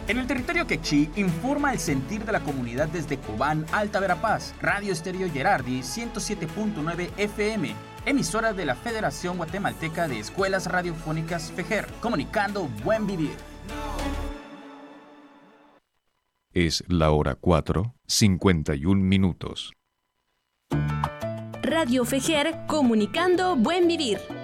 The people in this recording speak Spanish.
En el territorio quechí informa el sentir de la comunidad desde Cobán, Alta Verapaz, Radio Estéreo Gerardi 107.9 FM, emisora de la Federación Guatemalteca de Escuelas Radiofónicas FEGER, comunicando buen vivir. Es la hora 4:51. Radio FEGER, comunicando buen vivir.